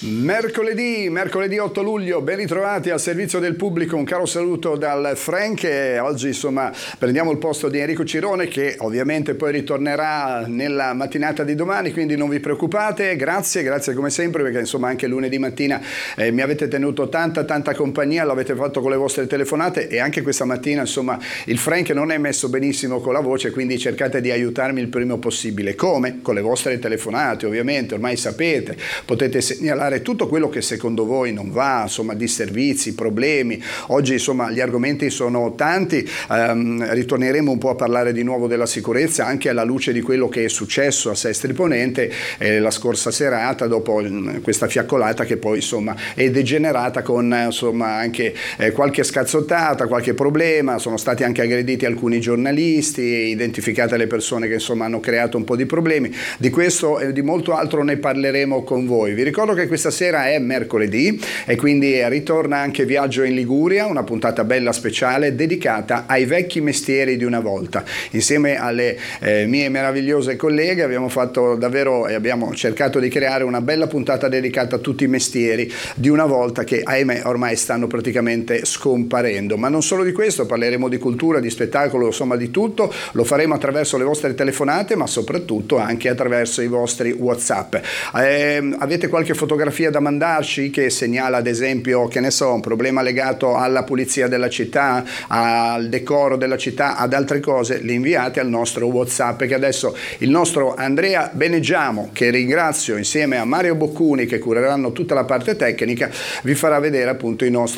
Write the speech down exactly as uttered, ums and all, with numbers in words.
Mercoledì, mercoledì otto luglio, ben ritrovati al servizio del pubblico, un caro saluto dal Frank. E oggi insomma prendiamo il posto di Enrico Cirone, che ovviamente poi ritornerà nella mattinata di domani, quindi non vi preoccupate. Grazie, grazie come sempre, perché insomma anche lunedì mattina eh, mi avete tenuto tanta tanta compagnia, l'avete fatto con le vostre telefonate, e anche questa mattina insomma il Frank non è messo benissimo con la voce, quindi cercate di aiutarmi il prima possibile. Come? Con le vostre telefonate, ovviamente, ormai sapete, potete segnalare tutto quello che secondo voi non va, insomma, disservizi, problemi. Oggi insomma gli argomenti sono tanti, ehm, ritorneremo un po' a parlare di nuovo della sicurezza, anche alla luce di quello che è successo a Sestri Ponente eh, la scorsa serata, dopo mh, questa fiaccolata che poi insomma è degenerata con insomma anche eh, qualche scazzottata, qualche problema. Sono stati anche aggrediti alcuni giornalisti, identificate le persone che insomma hanno creato un po' di problemi. Di questo e di molto altro ne parleremo con voi. Vi ricordo che questa sera è mercoledì e quindi ritorna anche Viaggio in Liguria, una puntata bella speciale dedicata ai vecchi mestieri di una volta. Insieme alle eh, mie meravigliose colleghe abbiamo fatto davvero e abbiamo cercato di creare una bella puntata dedicata a tutti i mestieri di una volta che ahimè ormai stanno praticamente scomparendo. Ma non solo di questo, parleremo di cultura, di spettacolo, insomma di tutto. Lo faremo attraverso le vostre telefonate, ma soprattutto anche attraverso i vostri WhatsApp. Eh, avete qualche fotografia da mandarci che segnala ad esempio, che ne so, un problema legato alla pulizia della città, al decoro della città, ad altre cose, li inviate al nostro WhatsApp, che adesso il nostro Andrea Beneggiamo, che ringrazio, insieme a Mario Boccuni, che cureranno tutta la parte tecnica, vi farà vedere appunto i nostri